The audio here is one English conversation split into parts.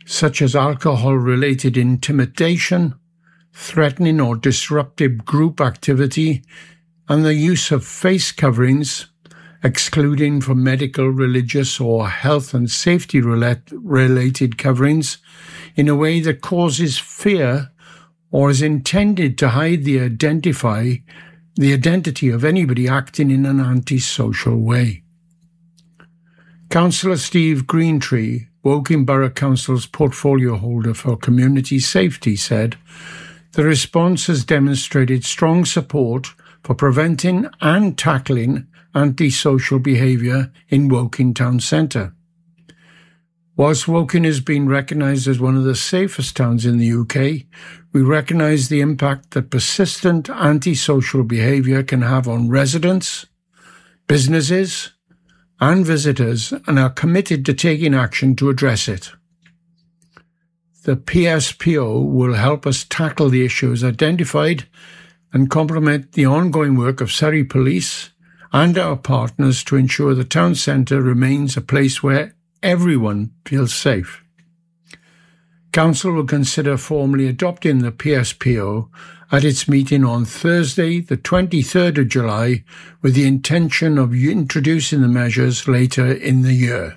such as alcohol-related intimidation, threatening or disruptive group activity, and the use of face coverings, excluding from medical, religious, or health and safety-related coverings, in a way that causes fear or is intended to hide the identity of anybody acting in an antisocial way. Councillor Steve Greentree, Woking Borough Council's portfolio holder for community safety, said, "The response has demonstrated strong support for preventing and tackling antisocial behaviour in Woking Town Centre. Whilst Woking has been recognised as one of the safest towns in the UK, we recognise the impact that persistent antisocial behaviour can have on residents, businesses and visitors, and are committed to taking action to address it. The PSPO will help us tackle the issues identified and complement the ongoing work of Surrey Police and our partners to ensure the town centre remains a place where everyone feels safe. Council will consider formally adopting the PSPO at its meeting on Thursday, the 23rd of July, with the intention of introducing the measures later in the year."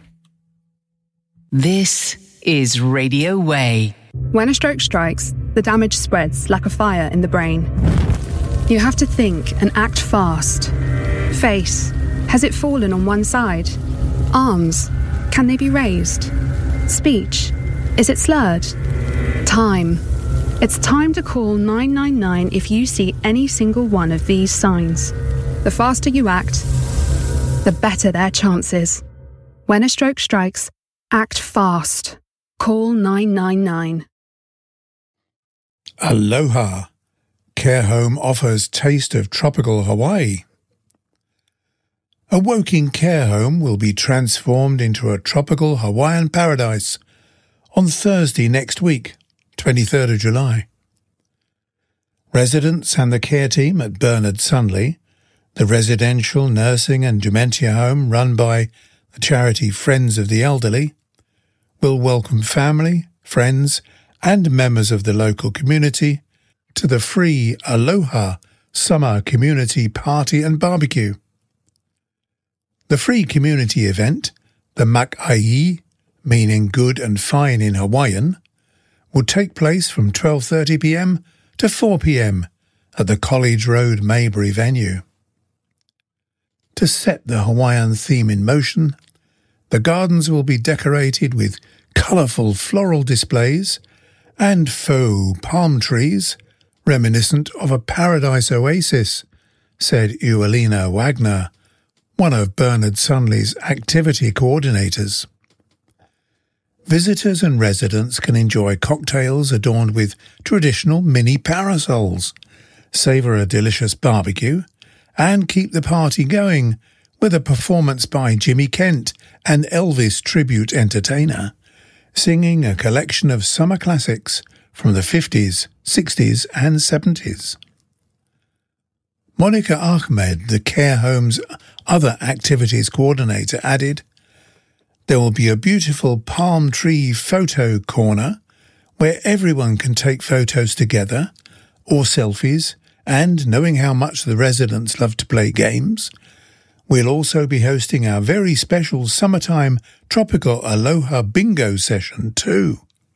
This is Radio Way. When a stroke strikes, the damage spreads like a fire in the brain. You have to think and act fast. Face, has it fallen on one side? Arms, can they be raised? Speech, is it slurred? Time. It's time to call 999 if you see any single one of these signs. The faster you act, the better their chances. When a stroke strikes, act fast. Call 999. Aloha. Care home offers taste of tropical Hawaii. A Woking care home will be transformed into a tropical Hawaiian paradise on Thursday next week, 23rd of July. Residents and the care team at Bernard Sunley, the residential, nursing and dementia home run by the charity Friends of the Elderly, will welcome family, friends and members of the local community to the free Aloha Summer Community Party and Barbecue. The free community event, the Mak'ai, meaning good and fine in Hawaiian, will take place from 12:30 p.m. to 4 p.m. at the College Road Maybury venue. To set the Hawaiian theme in motion, the gardens will be decorated with colourful floral displays and faux palm trees reminiscent of a paradise oasis, said Eulina Wagner, one of Bernard Sunley's activity coordinators. Visitors and residents can enjoy cocktails adorned with traditional mini parasols, savour a delicious barbecue, and keep the party going with a performance by Jimmy Kent, an Elvis tribute entertainer, singing a collection of summer classics from the 50s, 60s and 70s. Monica Ahmed, the care home's other activities coordinator, added, "There will be a beautiful palm tree photo corner where everyone can take photos together or selfies, and knowing how much the residents love to play games, we'll also be hosting our very special summertime tropical Aloha bingo session too."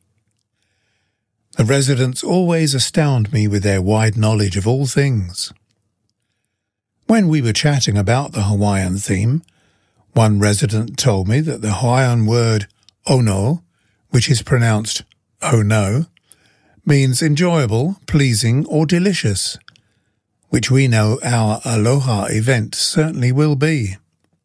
The residents always astound me with their wide knowledge of all things. When we were chatting about the Hawaiian theme, one resident told me that the Hawaiian word ono, which is pronounced oh no, means enjoyable, pleasing or delicious, which we know our Aloha event certainly will be.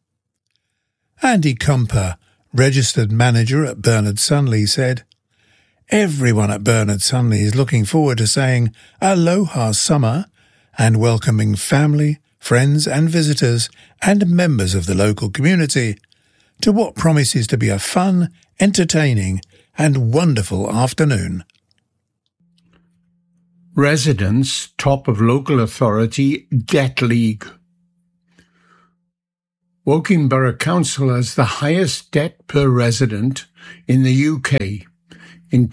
Andy Kumper, registered manager at Bernard Sunley, said, "Everyone at Bernard Sunley is looking forward to saying Aloha Summer and welcoming family, friends and visitors and members of the local community to what promises to be a fun, entertaining and wonderful afternoon." Residents top of local authority debt league. Woking Borough Council has the highest debt per resident in the UK, in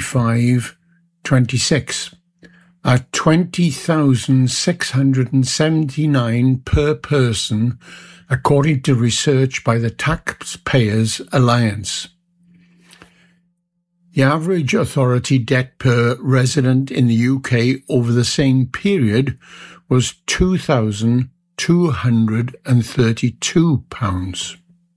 25-26 at $20,679 per person, according to research by the Taxpayers Alliance. The average authority debt per resident in the UK over the same period was £2,232.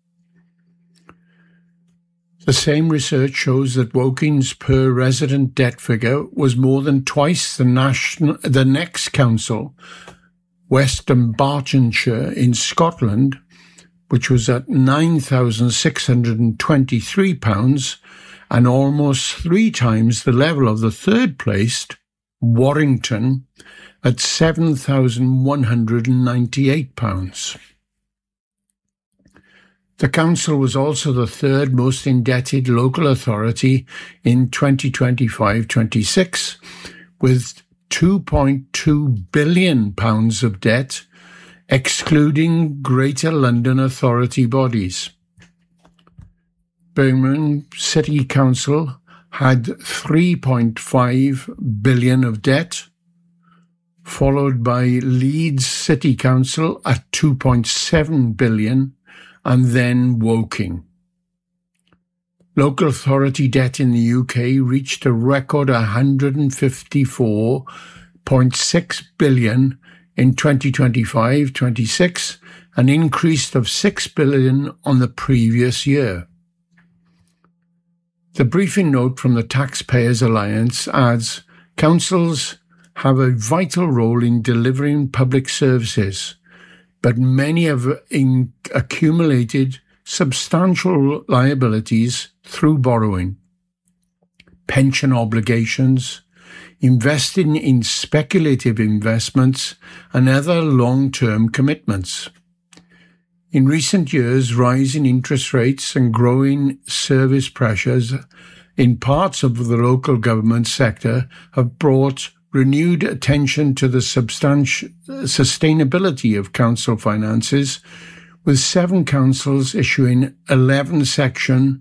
The same research shows that Woking's per resident debt figure was more than twice the next council, West Dunbartonshire in Scotland, which was at £9,623, and almost 3 times the level of the third-placed, Warrington, at £7,198. The council was also the third most indebted local authority in 2025-26, with £2.2 billion of debt, excluding Greater London Authority bodies. Birmingham City Council had £3.5 billion of debt, followed by Leeds City Council at £2.7 billion, and then Woking. Local authority debt in the UK reached a record £154.6 billion in 2025-26, an increase of £6 billion on the previous year. The briefing note from the Taxpayers Alliance adds, councils have a vital role in delivering public services, but many have accumulated substantial liabilities through borrowing, pension obligations, investing in speculative investments, and other long-term commitments. In recent years, rising interest rates and growing service pressures in parts of the local government sector have brought renewed attention to the sustainability of council finances, with 7 councils issuing 11 Section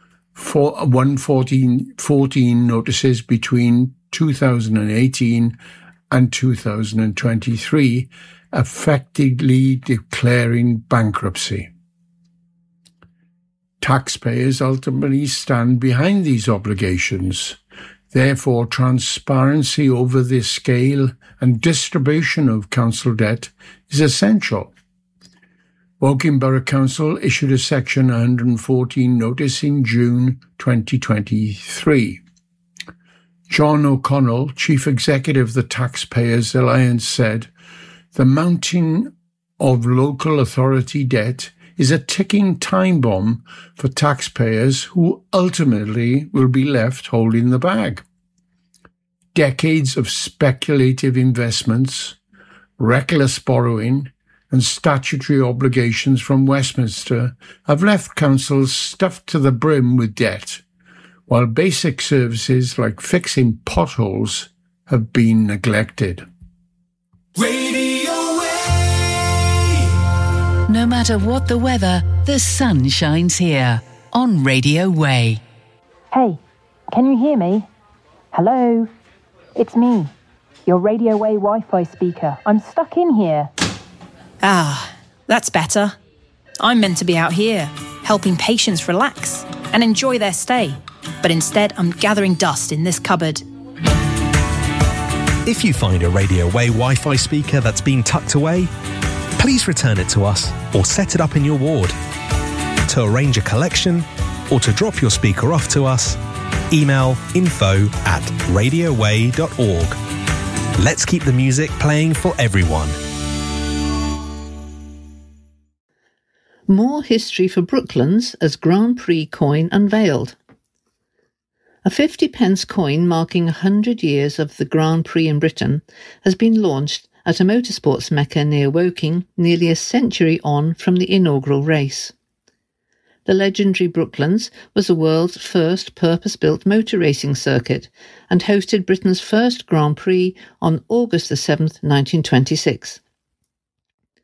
114 notices between 2018 and 2023, effectively declaring bankruptcy. Taxpayers ultimately stand behind these obligations. Therefore, transparency over the scale and distribution of council debt is essential. Woking Borough Council issued a Section 114 notice in June 2023. John O'Connell, Chief Executive of the Taxpayers Alliance, said, "The mounting of local authority debt is a ticking time bomb for taxpayers who ultimately will be left holding the bag. Decades of speculative investments, reckless borrowing, and statutory obligations from Westminster have left councils stuffed to the brim with debt, while basic services like fixing potholes have been neglected." No matter what the weather, the sun shines here on Radio Way. Hey, can you hear me? Hello? It's me, your Radio Way Wi-Fi speaker. I'm stuck in here. Ah, that's better. I'm meant to be out here, helping patients relax and enjoy their stay. But instead, I'm gathering dust in this cupboard. If you find a Radio Way Wi-Fi speaker that's been tucked away, please return it to us or set it up in your ward. To arrange a collection or to drop your speaker off to us, email info@radioway.org. Let's keep the music playing for everyone. More history for Brooklands as Grand Prix coin unveiled. A 50p coin marking 100 years of the Grand Prix in Britain has been launched at a motorsports mecca near Woking, nearly a century on from the inaugural race. The legendary Brooklands was the world's first purpose-built motor racing circuit and hosted Britain's first Grand Prix on August 7, 1926.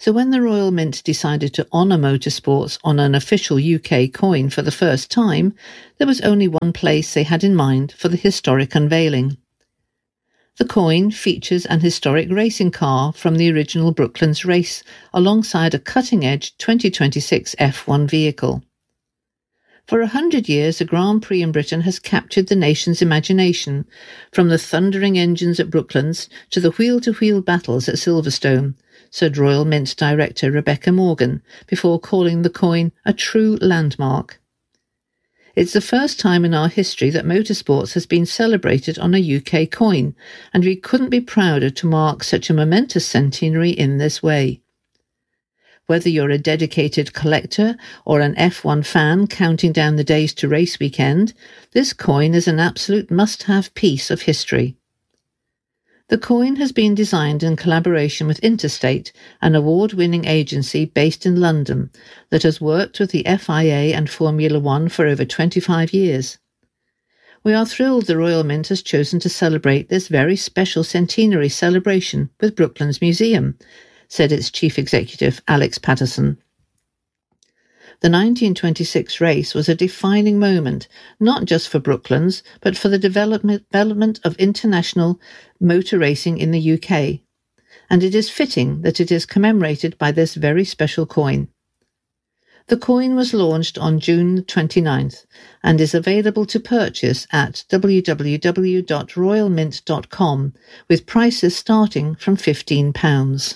So when the Royal Mint decided to honour motorsports on an official UK coin for the first time, there was only one place they had in mind for the historic unveiling. The coin features an historic racing car from the original Brooklands race alongside a cutting-edge 2026 F1 vehicle. For 100 years, a Grand Prix in Britain has captured the nation's imagination, from the thundering engines at Brooklands to the wheel-to-wheel battles at Silverstone, said Royal Mint Director Rebecca Morgan, before calling the coin a true landmark. It's the first time in our history that motorsports has been celebrated on a UK coin, and we couldn't be prouder to mark such a momentous centenary in this way. Whether you're a dedicated collector or an F1 fan counting down the days to race weekend, this coin is an absolute must-have piece of history. The coin has been designed in collaboration with Interstate, an award-winning agency based in London that has worked with the FIA and Formula One for over 25 years. We are thrilled the Royal Mint has chosen to celebrate this very special centenary celebration with Brooklands Museum, said its chief executive Alex Patterson. The 1926 race was a defining moment, not just for Brooklands, but for the development of international motor racing in the UK, and it is fitting that it is commemorated by this very special coin. The coin was launched on June 29th and is available to purchase at www.royalmint.com, with prices starting from £15.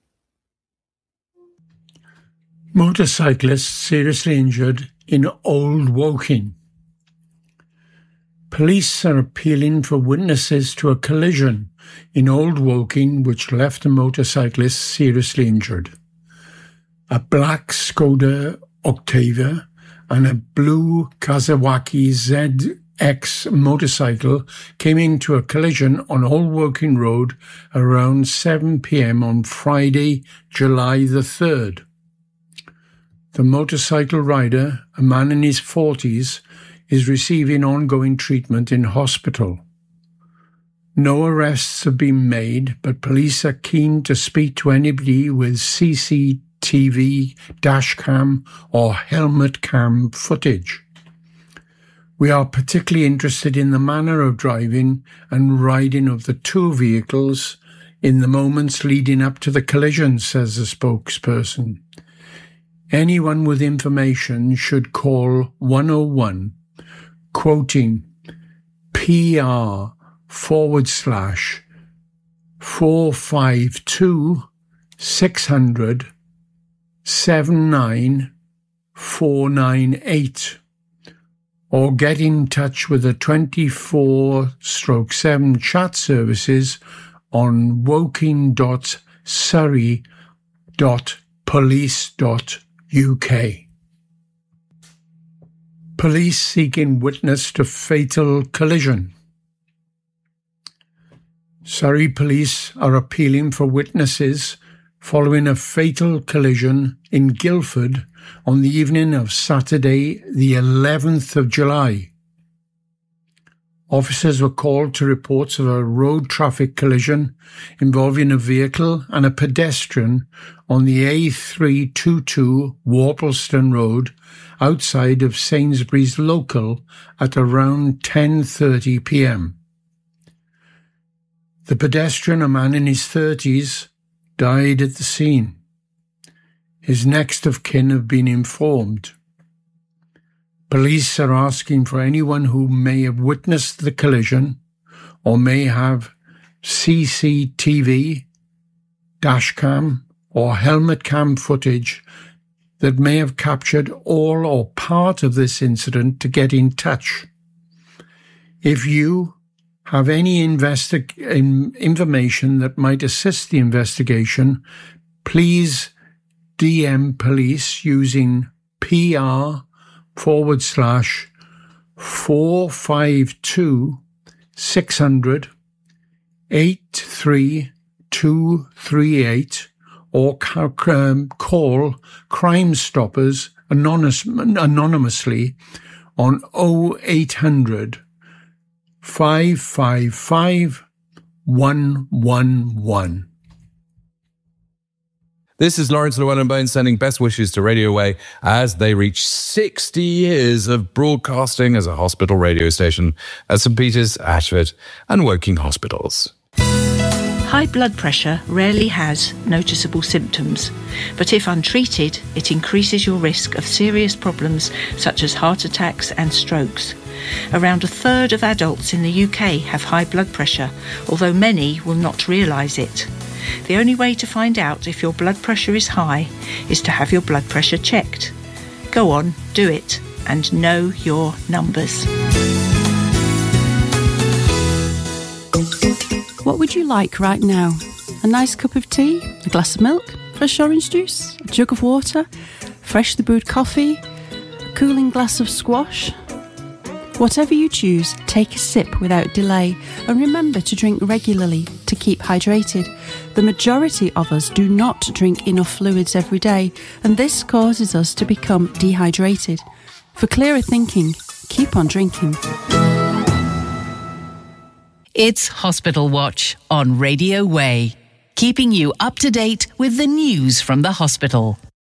Motorcyclist seriously injured in Old Woking. Police are appealing for witnesses to a collision in Old Woking which left a motorcyclist seriously injured. A black Skoda Octavia and a blue Kawasaki ZX motorcycle came into a collision on Old Woking Road around 7 p.m. on Friday, July the 3rd. The motorcycle rider, a man in his 40s, is receiving ongoing treatment in hospital. No arrests have been made, but police are keen to speak to anybody with CCTV, dashcam or helmet cam footage. We are particularly interested in the manner of driving and riding of the two vehicles in the moments leading up to the collision, says the spokesperson. Anyone with information should call 101, quoting PR/452 600 79498, or get in touch with the 24/7 chat services on woking.surrey.police.uk. Police seeking witness to fatal collision. Surrey police are appealing for witnesses following a fatal collision in Guildford on the evening of Saturday, the 11th of July. Officers were called to reports of a road traffic collision involving a vehicle and a pedestrian on the A322 Worpleston Road outside of Sainsbury's Local at around 10:30 p.m. The pedestrian, a man in his 30s, died at the scene. His next of kin have been informed. Police are asking for anyone who may have witnessed the collision or may have CCTV, dashcam or helmet cam footage that may have captured all or part of this incident to get in touch. If you have any information that might assist the investigation, please DM police using PR/452 600 83238 or call Crime Stoppers anonymously on 0800 555 111. This is Lawrence Llewellyn-Bowen sending best wishes to Radio Way as they reach 60 years of broadcasting as a hospital radio station at St Peter's, Ashford and Woking hospitals. High blood pressure rarely has noticeable symptoms, but if untreated, it increases your risk of serious problems such as heart attacks and strokes. Around a third of adults in the UK have high blood pressure, although many will not realise it. The only way to find out if your blood pressure is high is to have your blood pressure checked. Go on, do it, and know your numbers. What would you like right now? A nice cup of tea? A glass of milk? Fresh orange juice? A jug of water? Freshly brewed coffee? A cooling glass of squash? Whatever you choose, take a sip without delay and remember to drink regularly to keep hydrated. The majority of us do not drink enough fluids every day, and this causes us to become dehydrated. For clearer thinking, keep on drinking. It's Hospital Watch on Radio Way, keeping you up to date with the news from the hospital.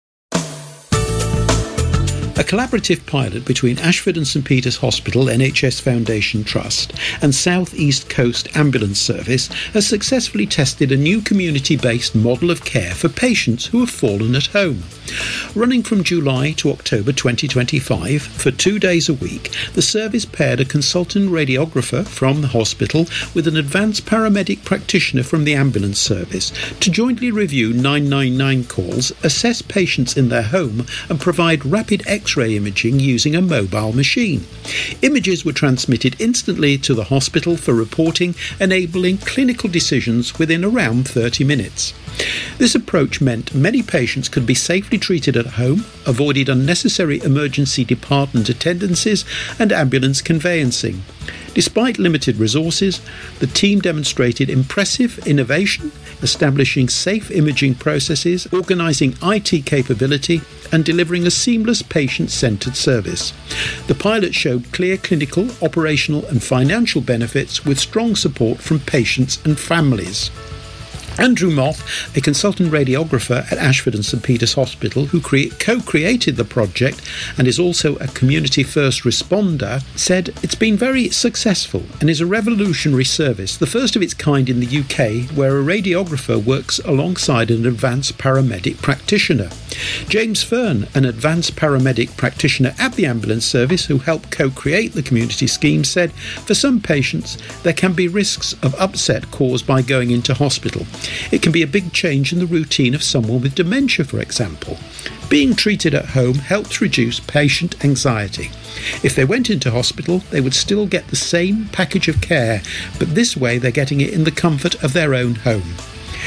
A collaborative pilot between Ashford and St Peter's Hospital NHS Foundation Trust and South East Coast Ambulance Service has successfully tested a new community-based model of care for patients who have fallen at home. Running from July to October 2025 for 2 days a week, the service paired a consultant radiographer from the hospital with an advanced paramedic practitioner from the ambulance service to jointly review 999 calls, assess patients in their home and provide rapid X-ray imaging using a mobile machine. Images were transmitted instantly to the hospital for reporting, enabling clinical decisions within around 30 minutes. This approach meant many patients could be safely treated at home, avoided unnecessary emergency department attendances and ambulance conveyancing. Despite limited resources, the team demonstrated impressive innovation, establishing safe imaging processes, organising IT capability, and delivering a seamless patient-centred service. The pilot showed clear clinical, operational and financial benefits with strong support from patients and families. Andrew Moth, a consultant radiographer at Ashford and St Peter's Hospital who co-created the project and is also a community first responder, said it's been very successful and is a revolutionary service, the first of its kind in the UK, where a radiographer works alongside an advanced paramedic practitioner. James Fern, an advanced paramedic practitioner at the ambulance service who helped co-create the community scheme, said, for some patients there can be risks of upset caused by going into hospital. It can be a big change in the routine of someone with dementia, for example. Being treated at home helps reduce patient anxiety. If they went into hospital, they would still get the same package of care, but this way they're getting it in the comfort of their own home.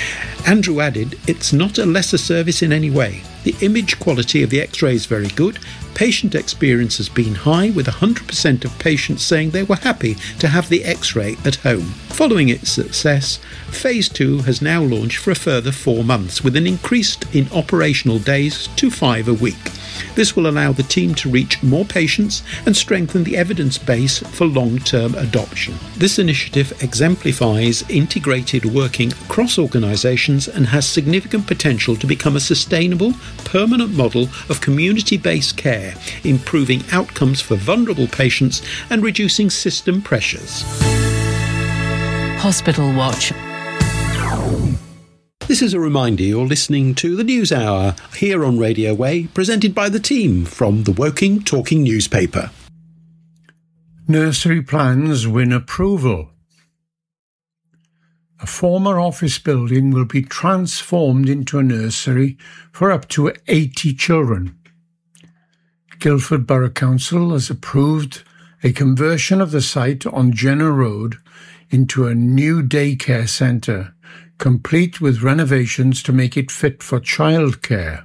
Andrew added, it's not a lesser service in any way. The image quality of the X-ray is very good. Patient experience has been high, with 100% of patients saying they were happy to have the X-ray at home. Following its success, Phase 2 has now launched for a further 4 months, with an increase in operational days to 5 a week. This will allow the team to reach more patients and strengthen the evidence base for long-term adoption. This initiative exemplifies integrated working across organisations and has significant potential to become a sustainable, permanent model of community-based care, improving outcomes for vulnerable patients and reducing system pressures. Hospital Watch. This is a reminder you're listening to the News Hour here on Radio Way, presented by the team from the Woking Talking newspaper. Nursery plans win approval. A former office building will be transformed into a nursery for up to 80 children. Guildford Borough Council has approved a conversion of the site on Jenner Road into a new daycare centre, complete with renovations to make it fit for childcare.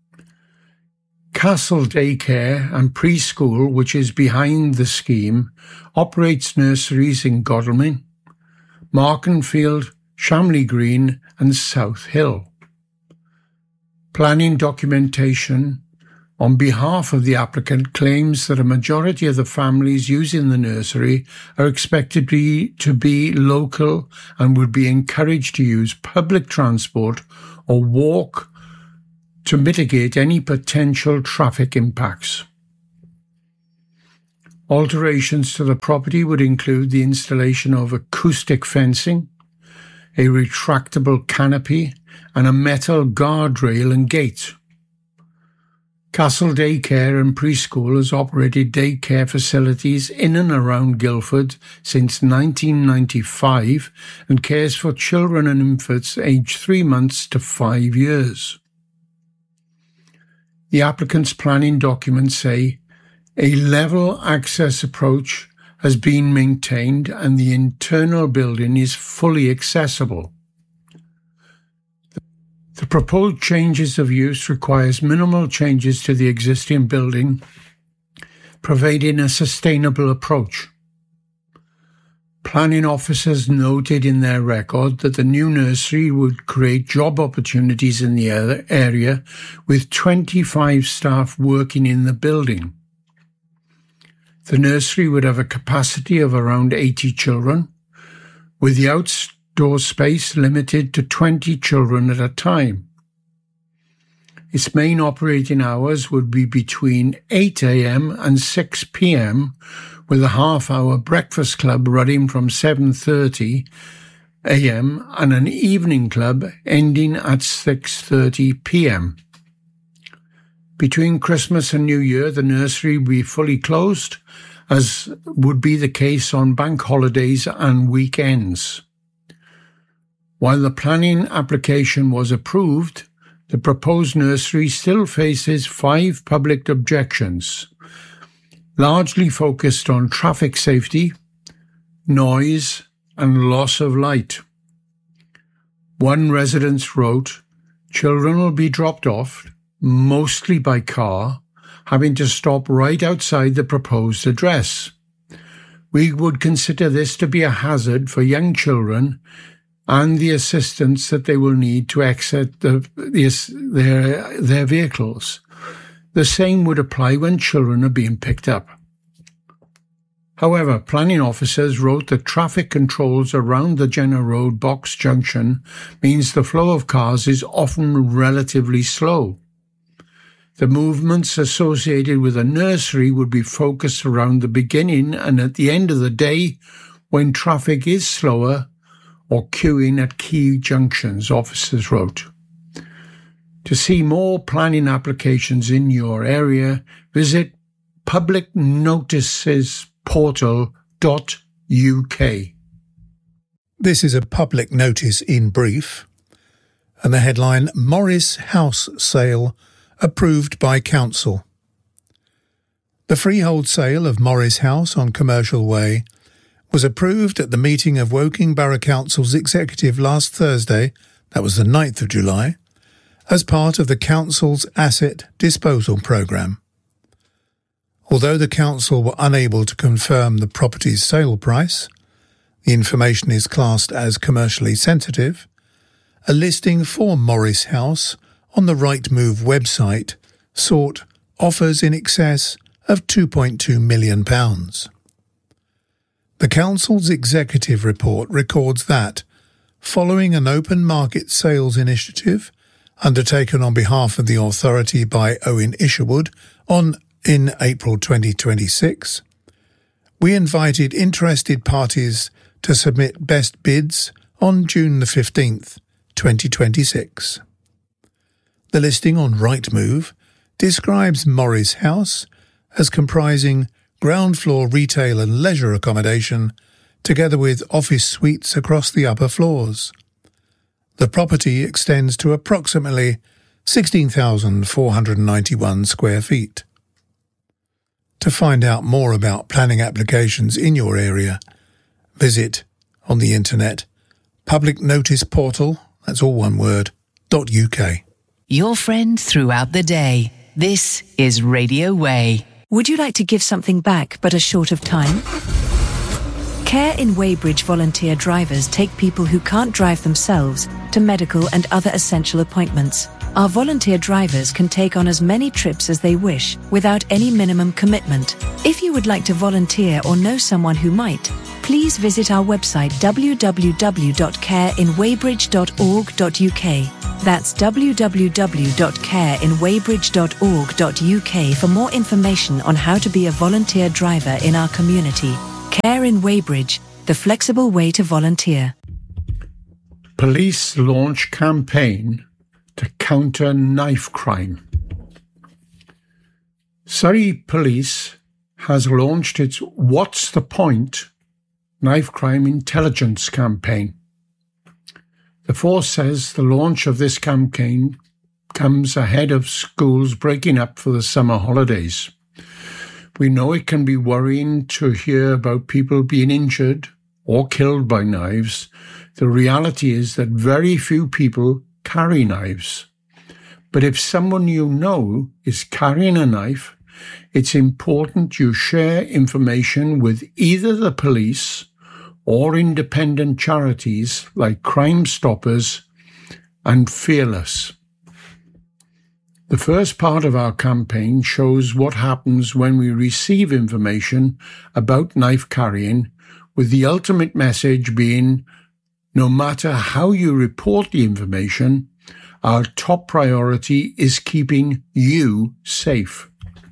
Castle Daycare and Preschool, which is behind the scheme, operates nurseries in Godalming, Markenfield, Shamley Green and South Hill. Planning documentation on behalf of the applicant claims that a majority of the families using the nursery are expected to be local and would be encouraged to use public transport or walk to mitigate any potential traffic impacts. Alterations to the property would include the installation of acoustic fencing, a retractable canopy, and a metal guardrail and gate. Castle Daycare and Preschool has operated daycare facilities in and around Guildford since 1995 and cares for children and infants aged 3 months to 5 years. The applicant's planning documents say a level access approach has been maintained and the internal building is fully accessible. The proposed changes of use requires minimal changes to the existing building, providing a sustainable approach. Planning officers noted in their record that the new nursery would create job opportunities in the area with 25 staff working in the building. The nursery would have a capacity of around 80 children, with the outdoor space limited to 20 children at a time. Its main operating hours would be between 8 a.m. and 6 p.m, with a half-hour breakfast club running from 7:30 a.m. and an evening club ending at 6:30 p.m. Between Christmas and New Year, the nursery will be fully closed, as would be the case on bank holidays and weekends. While the planning application was approved, the proposed nursery still faces 5 public objections, largely focused on traffic safety, noise, and loss of light. One resident wrote, "Children will be dropped off, mostly by car, having to stop right outside the proposed address. We would consider this to be a hazard for young children and the assistance that they will need to exit their vehicles. The same would apply when children are being picked up." However, planning officers wrote that traffic controls around the Jenner Road Box Junction means the flow of cars is often relatively slow. The movements associated with a nursery would be focused around the beginning and at the end of the day when traffic is slower or queuing at key junctions, officers wrote. To see more planning applications in your area, visit publicnoticesportal.uk. This is a public notice in brief, and the headline, Morris House Sale Approved by Council. The freehold sale of Morris House on Commercial Way was approved at the meeting of Woking Borough Council's executive last Thursday, that was the 9th of July, as part of the Council's asset disposal programme. Although the Council were unable to confirm the property's sale price, the information is classed as commercially sensitive, a listing for Morris House on the Rightmove website sought offers in excess of £2.2 million. The Council's executive report records that, following an open market sales initiative undertaken on behalf of the authority by Owen Isherwood in April 2026, we invited interested parties to submit best bids on June the 15th, 2026. The listing on Rightmove describes Morris House as comprising ground floor retail and leisure accommodation, together with office suites across the upper floors. The property extends to approximately 16,491 square feet. To find out more about planning applications in your area, visit on the internet Public Notice Portal, that's all one word, .uk. Your friend throughout the day. This is Radio Way. Would you like to give something back but are short of time? Care in Weybridge volunteer drivers take people who can't drive themselves to medical and other essential appointments. Our volunteer drivers can take on as many trips as they wish without any minimum commitment. If you would like to volunteer or know someone who might, please visit our website www.careinweybridge.org.uk That's www.careinweybridge.org.uk for more information on how to be a volunteer driver in our community. Care in Weybridge, the flexible way to volunteer. Police launch campaign to counter knife crime. Surrey Police has launched its What's the Point? Knife crime intelligence campaign. The force says the launch of this campaign comes ahead of schools breaking up for the summer holidays. We know it can be worrying to hear about people being injured or killed by knives. The reality is that very few people carry knives. But if someone you know is carrying a knife, it's important you share information with either the police or independent charities like Crime Stoppers and Fearless. The first part of our campaign shows what happens when we receive information about knife carrying, with the ultimate message being, no matter how you report the information, our top priority is keeping you safe.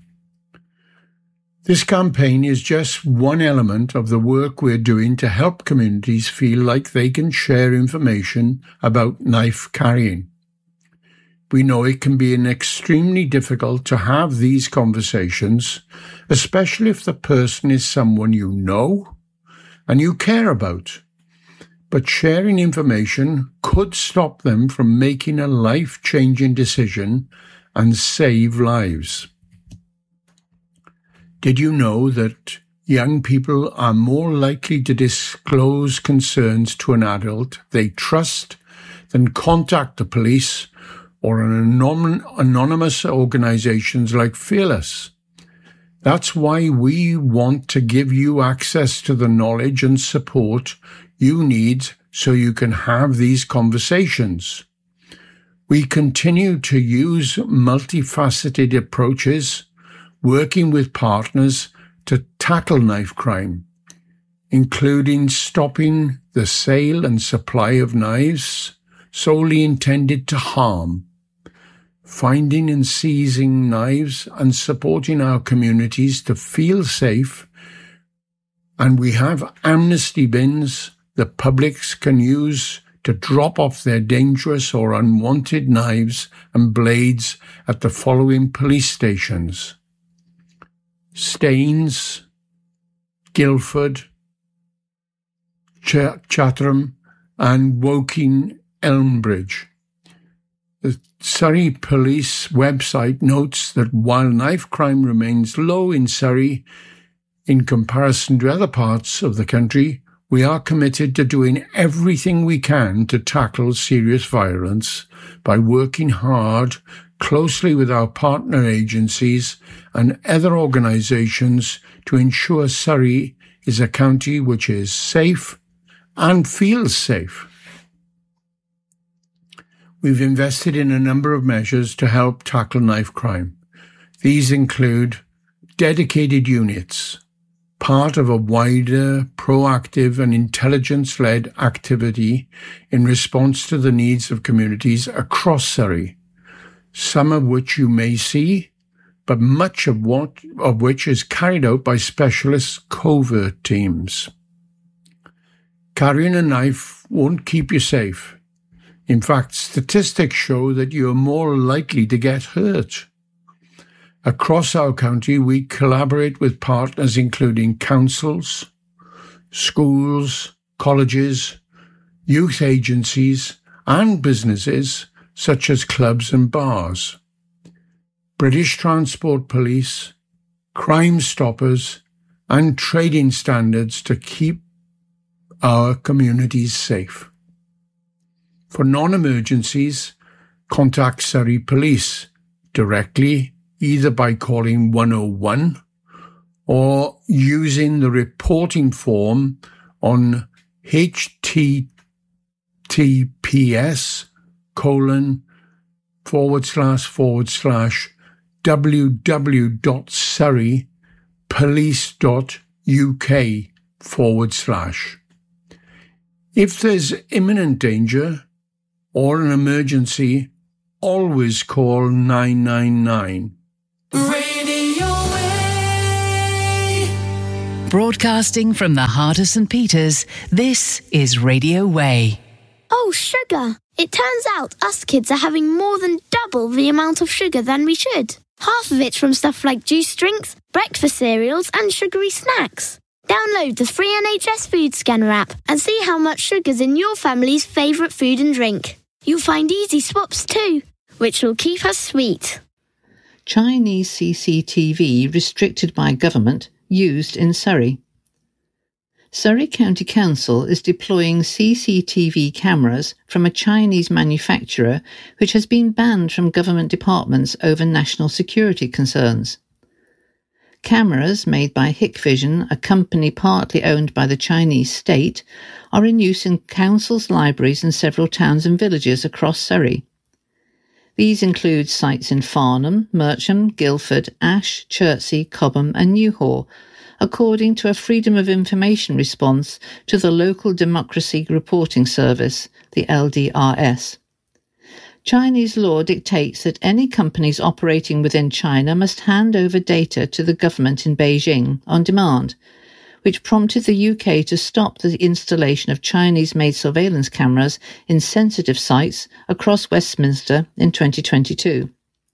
This campaign is just one element of the work we're doing to help communities feel like they can share information about knife carrying. We know it can be extremely difficult to have these conversations, especially if the person is someone you know and you care about. But sharing information could stop them from making a life-changing decision and save lives. Did you know that young people are more likely to disclose concerns to an adult they trust than contact the police or an anonymous organisations like Fearless? That's why we want to give you access to the knowledge and support you need so you can have these conversations. We continue to use multifaceted approaches, working with partners to tackle knife crime, including stopping the sale and supply of knives solely intended to harm, finding and seizing knives and supporting our communities to feel safe. And we have amnesty bins that publics can use to drop off their dangerous or unwanted knives and blades at the following police stations: Staines, Guildford, Chatham and Woking Elmbridge. The Surrey Police website notes that while knife crime remains low in Surrey in comparison to other parts of the country, we are committed to doing everything we can to tackle serious violence by working hard closely with our partner agencies and other organisations to ensure Surrey is a county which is safe and feels safe. We've invested in a number of measures to help tackle knife crime. These include dedicated units, part of a wider, proactive and intelligence-led activity in response to the needs of communities across Surrey, some of which you may see, but much of which is carried out by specialist covert teams. Carrying a knife won't keep you safe. In fact, statistics show that you are more likely to get hurt. Across our county, we collaborate with partners including councils, schools, colleges, youth agencies, and businesses such as clubs and bars, British Transport Police, Crime Stoppers, and trading standards to keep our communities safe. For non-emergencies, contact Surrey Police directly, either by calling 101 or using the reporting form on https://www.surreypolice.uk/. If there's imminent danger, or an emergency, always call 999. Radio Way. Broadcasting from the heart of St. Peter's, this is Radio Way. Oh, sugar. It turns out us kids are having more than double the amount of sugar than we should. Half of it's from stuff like juice drinks, breakfast cereals and sugary snacks. Download the free NHS Food Scanner app and see how much sugar's in your family's favourite food and drink. You'll find easy swaps too, which will keep us sweet. Chinese CCTV restricted by government used in Surrey. Surrey County Council is deploying CCTV cameras from a Chinese manufacturer which has been banned from government departments over national security concerns. Cameras made by Hikvision, a company partly owned by the Chinese state, are in use in councils' libraries in several towns and villages across Surrey. These include sites in Farnham, Mercham, Guildford, Ash, Chertsey, Cobham and Newhaw, according to a Freedom of Information response to the Local Democracy Reporting Service, the LDRS. Chinese law dictates that any companies operating within China must hand over data to the government in Beijing on demand, which prompted the UK to stop the installation of Chinese-made surveillance cameras in sensitive sites across Westminster in 2022.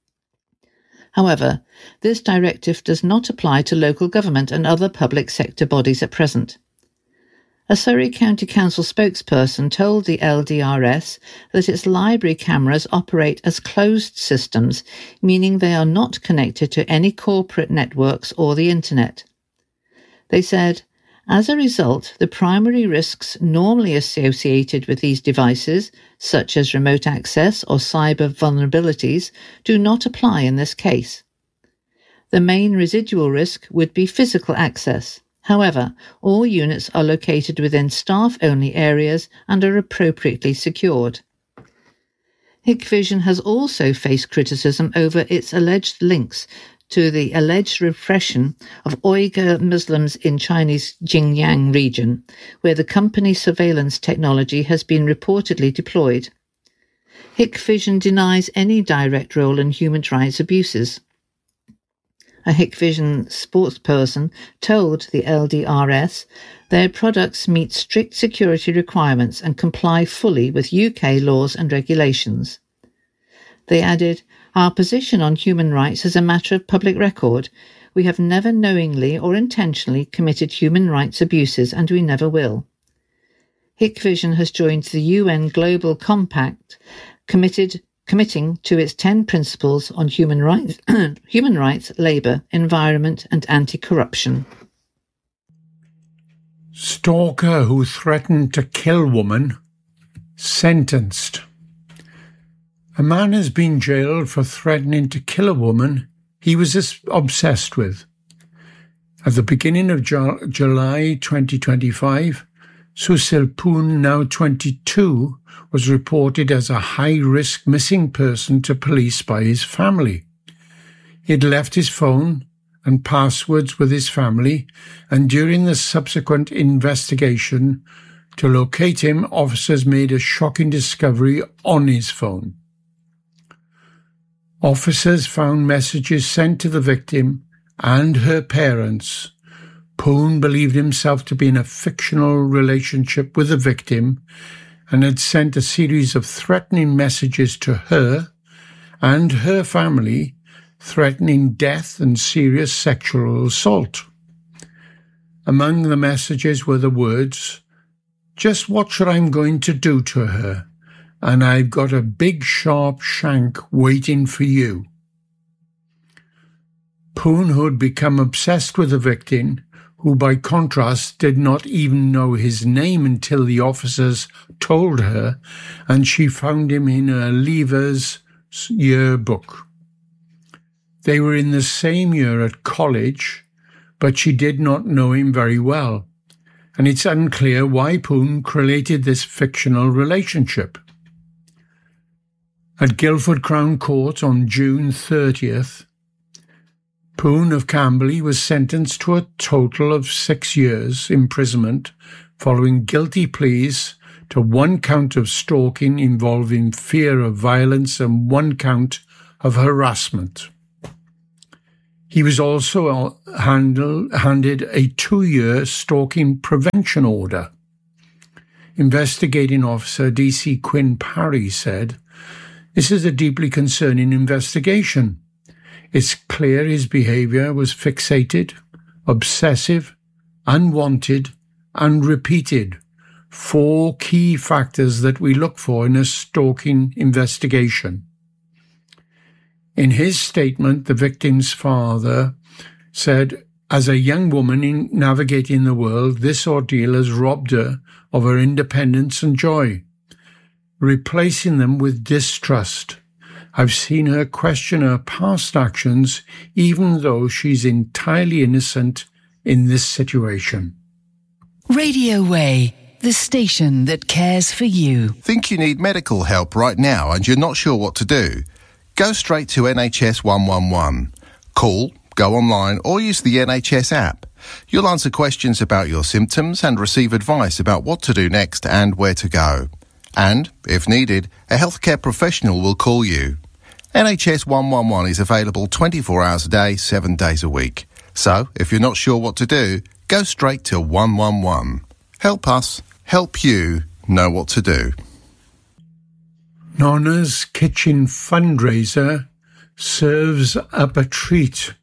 However, this directive does not apply to local government and other public sector bodies at present. A Surrey County Council spokesperson told the LDRS that its library cameras operate as closed systems, meaning they are not connected to any corporate networks or the internet. They said, as a result, the primary risks normally associated with these devices, such as remote access or cyber vulnerabilities, do not apply in this case. The main residual risk would be physical access. However, all units are located within staff-only areas and are appropriately secured. Hikvision has also faced criticism over its alleged links to the alleged repression of Uyghur Muslims in Chinese Xinjiang region, where the company's surveillance technology has been reportedly deployed. Hikvision denies any direct role in human rights abuses. A Hikvision spokesperson told the LDRS their products meet strict security requirements and comply fully with UK laws and regulations. They added, our position on human rights is a matter of public record. We have never knowingly or intentionally committed human rights abuses and we never will. Hikvision has joined the UN Global Compact committing to its 10 principles on human rights, labour, environment and anti-corruption. Stalker who threatened to kill woman, sentenced. A man has been jailed for threatening to kill a woman he was obsessed with. At the beginning of July 2025, Susil Poon, now 22, was reported as a high-risk missing person to police by his family. He had left his phone and passwords with his family, and during the subsequent investigation to locate him, officers made a shocking discovery on his phone. Officers found messages sent to the victim and her parents. Poon believed himself to be in a fictional relationship with the victim and had sent a series of threatening messages to her and her family, threatening death and serious sexual assault. Among the messages were the words, "Just watch what I'm going to do to her, and I've got a big sharp shank waiting for you." Poon, who had become obsessed with the victim, who by contrast did not even know his name until the officers told her, and she found him in her leaver's yearbook. They were in the same year at college, but she did not know him very well, and it's unclear why Poon created this fictional relationship. At Guildford Crown Court on June 30th, Poon of Camberley was sentenced to a total of 6 years imprisonment following guilty pleas to 1 count of stalking involving fear of violence and 1 count of harassment. He was also handed a 2-year stalking prevention order. Investigating Officer D.C. Quinn Parry said, "This is a deeply concerning investigation. It's clear his behaviour was fixated, obsessive, unwanted, and repeated. 4 key factors that we look for in a stalking investigation." In his statement, the victim's father said, "As a young woman in navigating the world, this ordeal has robbed her of her independence and joy, replacing them with distrust. I've seen her question her past actions, even though she's entirely innocent in this situation." Radio Way, the station that cares for you. Think you need medical help right now and you're not sure what to do? Go straight to NHS 111. Call, go online or use the NHS app. You'll answer questions about your symptoms and receive advice about what to do next and where to go. And, if needed, a healthcare professional will call you. NHS 111 is available 24 hours a day, 7 days a week. So, if you're not sure what to do, go straight to 111. Help us, help you know what to do. Nonna's Kitchen fundraiser serves up a treat.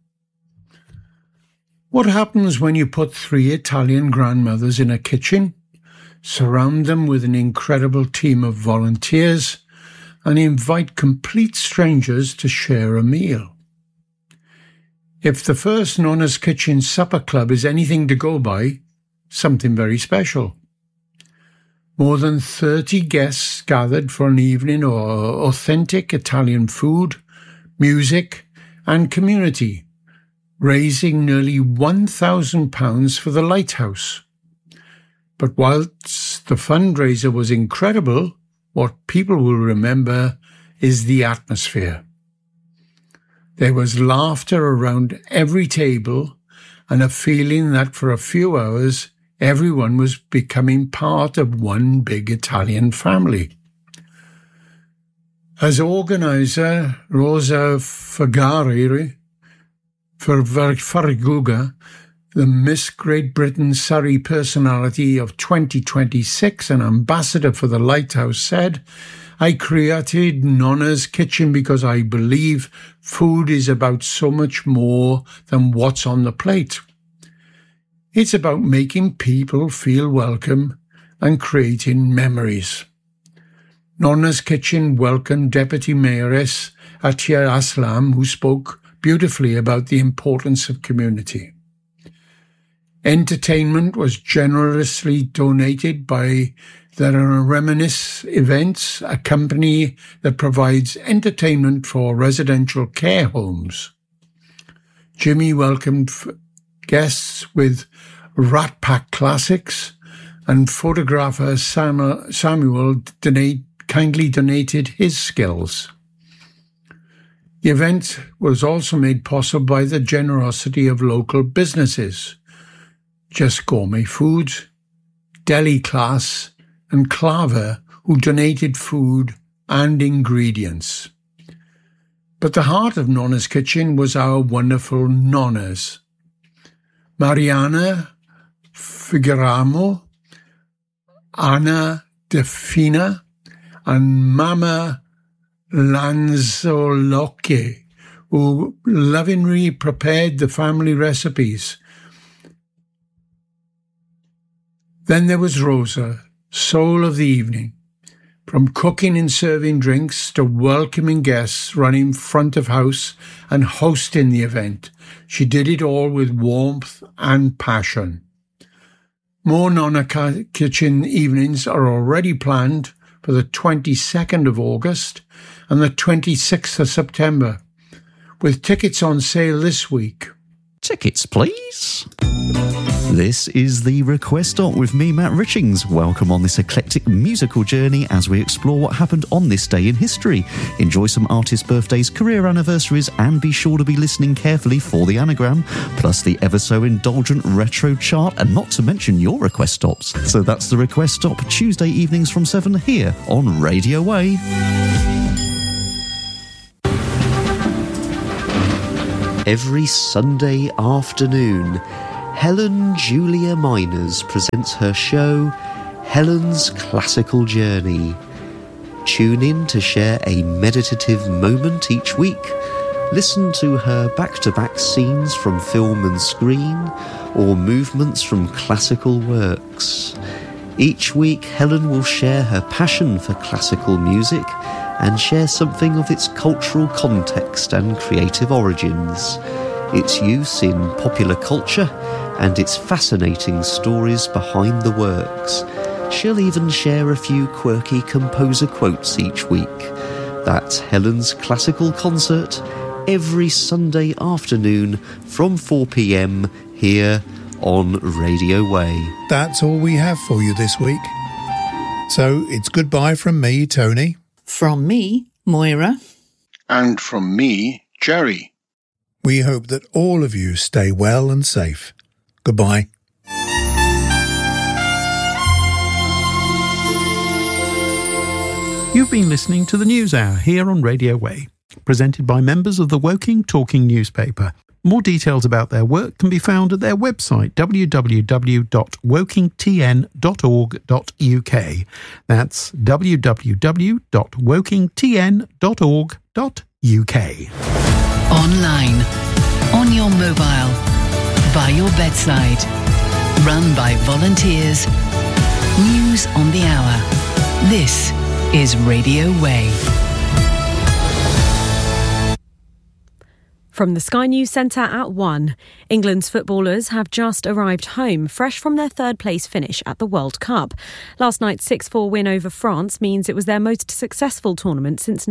What happens when you put 3 Italian grandmothers in a kitchen, surround them with an incredible team of volunteers, and invite complete strangers to share a meal? If the first Nonna's Kitchen Supper Club is anything to go by, something very special. More than 30 guests gathered for an evening of authentic Italian food, music and community, raising nearly £1,000 for the Lighthouse. But whilst the fundraiser was incredible, what people will remember is the atmosphere. There was laughter around every table and a feeling that for a few hours everyone was becoming part of one big Italian family. As organiser, Rosa Fariguga, the Miss Great Britain Surrey Personality of 2026 and ambassador for the Lighthouse, said, "I created Nonna's Kitchen because I believe food is about so much more than what's on the plate. It's about making people feel welcome and creating memories." Nonna's Kitchen welcomed Deputy Mayoress Atiya Aslam, who spoke beautifully about the importance of community. Entertainment was generously donated by the Reminisce Events, a company that provides entertainment for residential care homes. Jimmy welcomed guests with Rat Pack classics, and photographer Samuel kindly donated his skills. The event was also made possible by the generosity of local businesses, Just Gourmet Foods, Deli Class, and Claver, who donated food and ingredients. But the heart of Nonna's Kitchen was our wonderful nonnas. Mariana Figueramo, Anna Defina, and Mama Lanzolocche, who lovingly prepared the family recipes. Then there was Rosa, soul of the evening. From cooking and serving drinks to welcoming guests, running front of house and hosting the event, she did it all with warmth and passion. More Nonna Kitchen evenings are already planned for the 22nd of August and the 26th of September, with tickets on sale this week. Tickets, please. This is the Request Stop with me, Matt Richings. Welcome on this eclectic musical journey as we explore what happened on this day in history. Enjoy some artists' birthdays, career anniversaries, and be sure to be listening carefully for the anagram, plus the ever so indulgent retro chart, and not to mention your request stops. So that's the Request Stop, Tuesday evenings from 7 here on Radio Way. Every Sunday afternoon, Helen Julia Miners presents her show, Helen's Classical Journey. Tune in to share a meditative moment each week. Listen to her back-to-back scenes from film and screen, or movements from classical works. Each week, Helen will share her passion for classical music and share something of its cultural context and creative origins, its use in popular culture, and its fascinating stories behind the works. She'll even share a few quirky composer quotes each week. That's Helen's Classical Concert, every Sunday afternoon from 4 p.m. here on Radio Way. That's all we have for you this week. So it's goodbye from me, Tony. From me, Moira. And from me, Jerry. We hope that all of you stay well and safe. Goodbye. You've been listening to the News Hour here on Radio Way, presented by members of the Woking Talking newspaper. More details about their work can be found at their website, www.wokingtn.org.uk. That's www.wokingtn.org.uk. Online, on your mobile, by your bedside, run by volunteers. News on the hour. This is Radio Way. From the Sky News Centre at 1, England's footballers have just arrived home, fresh from their third-place finish at the World Cup. Last night's 6-4 win over France means it was their most successful tournament since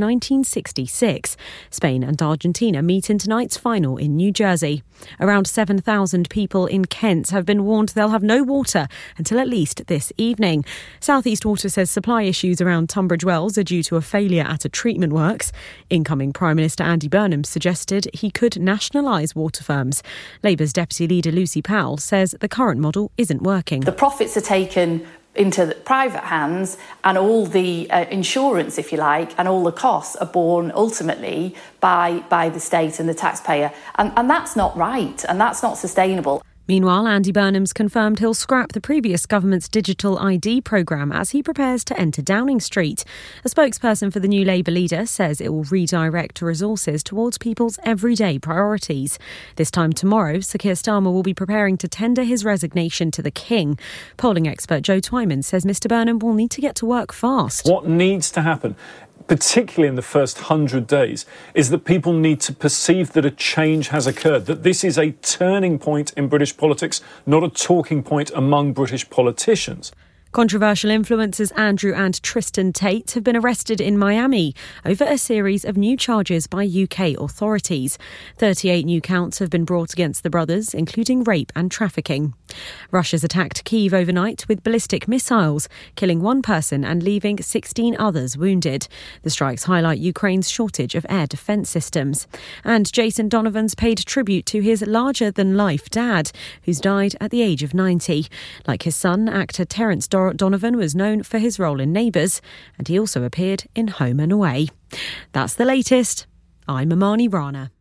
1966. Spain and Argentina meet in tonight's final in New Jersey. Around 7,000 people in Kent have been warned they'll have no water until at least this evening. South East Water says supply issues around Tunbridge Wells are due to a failure at a treatment works. Incoming Prime Minister Andy Burnham suggested he could nationalise water firms. Labour's Deputy Leader Lucy Powell says the current model isn't working. The profits are taken into the private hands, and all the insurance, if you like, and all the costs are borne ultimately by the state and the taxpayer. And that's not right, and that's not sustainable. Meanwhile, Andy Burnham's confirmed he'll scrap the previous government's digital ID programme as he prepares to enter Downing Street. A spokesperson for the new Labour leader says it will redirect resources towards people's everyday priorities. This time tomorrow, Sir Keir Starmer will be preparing to tender his resignation to the King. Polling expert Joe Twyman says Mr Burnham will need to get to work fast. What needs to happen, particularly in the first 100 days, is that people need to perceive that a change has occurred, that this is a turning point in British politics, not a talking point among British politicians. Controversial influencers Andrew and Tristan Tate have been arrested in Miami over a series of new charges by UK authorities. 38 new counts have been brought against the brothers, including rape and trafficking. Russia's attacked Kyiv overnight with ballistic missiles, killing one person and leaving 16 others wounded. The strikes highlight Ukraine's shortage of air defence systems. And Jason Donovan's paid tribute to his larger-than-life dad, who's died at the age of 90. Like his son, actor Terence Donovan was known for his role in Neighbours, and he also appeared in Home and Away. That's the latest. I'm Amani Rana.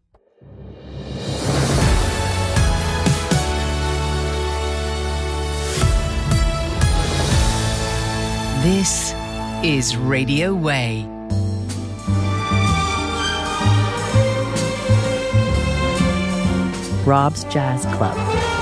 This is Radio Way. Rob's Jazz Club.